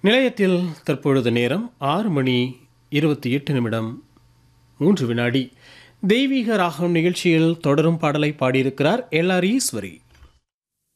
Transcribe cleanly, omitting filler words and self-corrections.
நிலையத்தில் தற்பொழுது நேரம் 6:28 3 வினாடி. தெய்வீக ராகம் நிகழ்ச்சியில் தொடரும் பாடலை பாடியிருக்கிறார் எல்ஆர் ஈஸ்வரி.